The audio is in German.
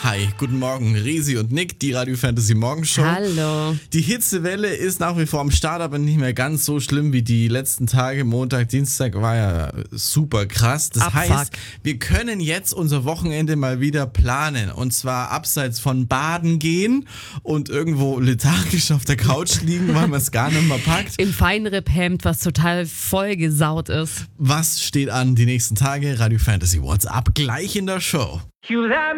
Hi, guten Morgen, Resi und Nick, die Radio Fantasy Morgenshow. Hallo. Die Hitzewelle ist nach wie vor am Start, aber nicht mehr ganz so schlimm wie die letzten Tage. Montag, Dienstag war ja super krass. Das heißt, wir können jetzt unser Wochenende mal wieder planen. Und zwar abseits von Baden gehen und irgendwo lethargisch auf der Couch liegen, weil man es gar nicht mehr packt. Im Feinripphemd, was total vollgesaut ist. Was steht an die nächsten Tage? Radio Fantasy WhatsApp gleich in der Show.